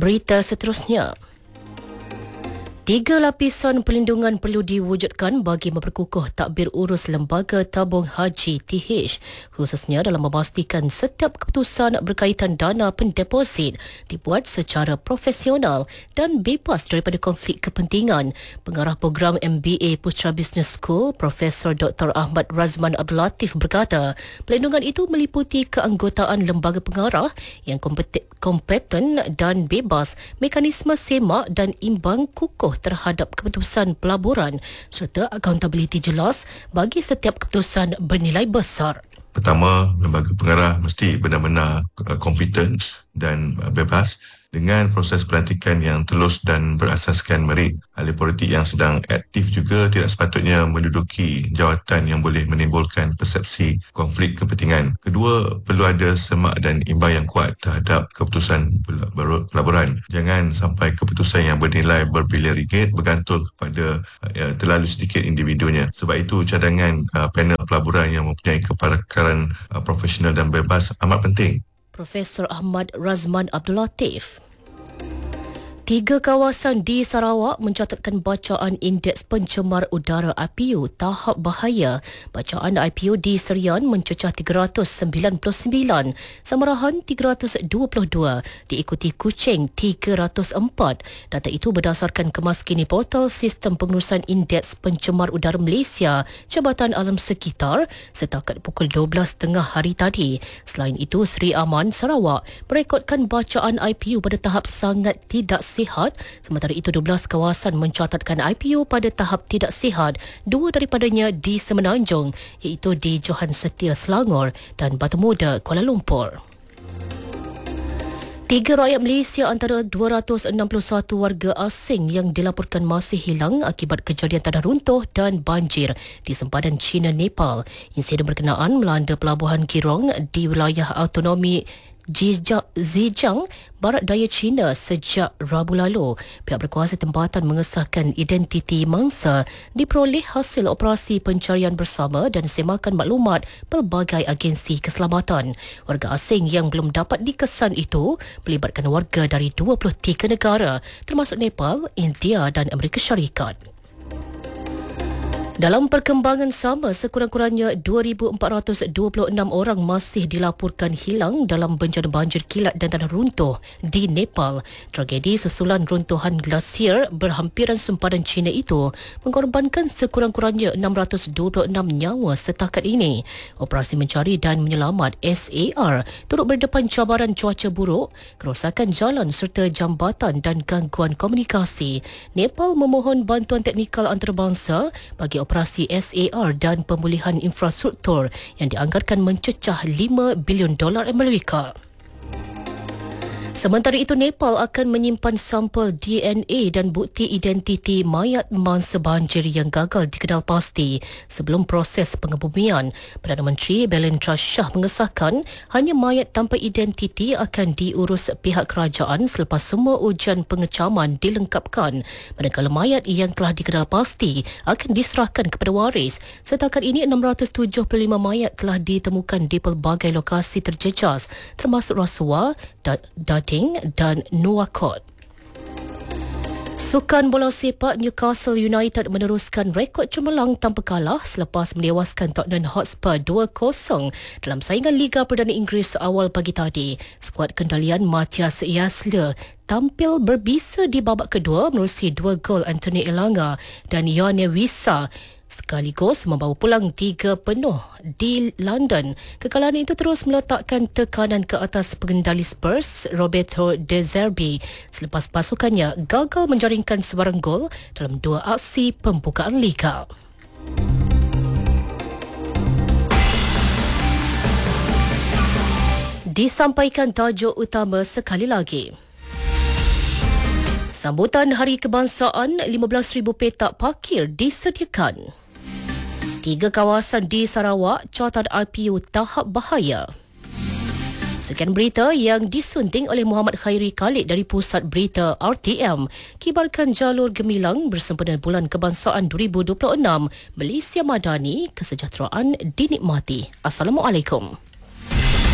Berita seterusnya. 3 lapisan perlindungan perlu diwujudkan bagi memperkukuh takbir urus Lembaga Tabung Haji TH, khususnya dalam memastikan setiap keputusan berkaitan dana pendeposit dibuat secara profesional dan bebas daripada konflik kepentingan. Pengarah program MBA Putra Business School, Profesor Dr. Ahmad Razman Abdul Latif berkata, perlindungan itu meliputi keanggotaan lembaga pengarah yang kompeten dan bebas, mekanisme semak dan imbang kukuh terhadap keputusan pelaburan serta accountability jelas bagi setiap keputusan bernilai besar. Pertama, lembaga pengarah mesti benar-benar kompeten dan bebas dengan proses pelantikan yang telus dan berasaskan merit. Ahli politik yang sedang aktif juga tidak sepatutnya menduduki jawatan yang boleh menimbulkan persepsi konflik kepentingan. Kedua, perlu ada semak dan imbang yang kuat terhadap keputusan pelaburan. Jangan sampai keputusan yang bernilai berbilion ringgit bergantung pada terlalu sedikit individunya. Sebab itu, cadangan panel pelaburan yang mempunyai kepakaran profesional dan bebas amat penting. Profesor Ahmad Razman Abdul Latif. 3 kawasan di Sarawak mencatatkan bacaan Indeks Pencemar Udara IPU tahap bahaya. Bacaan IPU di Serian mencecah 399, Samarahan 322, diikuti Kuching 304. Data itu berdasarkan kemaskini portal Sistem Pengurusan Indeks Pencemar Udara Malaysia, Jabatan Alam Sekitar setakat pukul 12.30 hari tadi. Selain itu, Seri Aman, Sarawak merekodkan bacaan IPU pada tahap sangat tidak sihat, sementara itu 12 kawasan mencatatkan IPU pada tahap tidak sihat, 2 daripadanya di Semenanjung, iaitu di Johan Setia Selangor dan Batu Muda Kuala Lumpur. 3 rakyat Malaysia antara 261 warga asing yang dilaporkan masih hilang akibat kejadian tanah runtuh dan banjir di sempadan China-Nepal. Insiden berkenaan melanda pelabuhan Girong di wilayah autonomi Zhejiang, Barat Daya China sejak Rabu lalu. Pihak berkuasa tempatan mengesahkan identiti mangsa diperoleh hasil operasi pencarian bersama dan semakan maklumat pelbagai agensi keselamatan. Warga asing yang belum dapat dikesan itu melibatkan warga dari 23 negara termasuk Nepal, India dan Amerika Syarikat. Dalam perkembangan sama, sekurang-kurangnya 2,426 orang masih dilaporkan hilang dalam bencana banjir kilat dan tanah runtuh di Nepal. Tragedi susulan runtuhan glasier berhampiran sempadan China itu mengorbankan sekurang-kurangnya 626 nyawa setakat ini. Operasi mencari dan menyelamat SAR turut berdepan cabaran cuaca buruk, kerosakan jalan serta jambatan dan gangguan komunikasi. Nepal memohon bantuan teknikal antarabangsa bagi operasi SAR dan pemulihan infrastruktur yang dianggarkan mencecah $5 bilion Amerika. Sementara itu, Nepal akan menyimpan sampel DNA dan bukti identiti mayat mangsa banjir yang gagal dikenal pasti sebelum proses pengebumian. Perdana Menteri Belendra Shah mengesahkan hanya mayat tanpa identiti akan diurus pihak kerajaan selepas semua ujian pengecaman dilengkapkan. Manakala mayat yang telah dikenal pasti akan diserahkan kepada waris. Setakat ini 675 mayat telah ditemukan di pelbagai lokasi terjejas termasuk Rasuah, Dating dan Nuwakot. Sukan bola sepak Newcastle United meneruskan rekod cemerlang tanpa kalah selepas menewaskan Tottenham Hotspur 2-0 dalam saingan Liga Perdana Inggeris awal pagi tadi. Skuad kendalian Matthias Jasler tampil berbisa di babak kedua menerusi 2 gol Anthony Elanga dan Yone Wissa, sekaligus membawa pulang 3 penuh di London. Kekalahan itu terus meletakkan tekanan ke atas pengendali Spurs Roberto De Zerbi selepas pasukannya gagal menjaringkan sebarang gol dalam 2 aksi pembukaan liga. Disampaikan tajuk utama sekali lagi. Sambutan Hari Kebangsaan, 15,000 petak parkir disediakan. 3 kawasan di Sarawak catat IPU tahap bahaya. Sekian berita yang disunting oleh Muhammad Khairi Khalid dari Pusat Berita RTM. Kibarkan jalur gemilang bersempena Bulan Kebangsaan 2026. Malaysia Madani, kesejahteraan dinikmati. Assalamualaikum.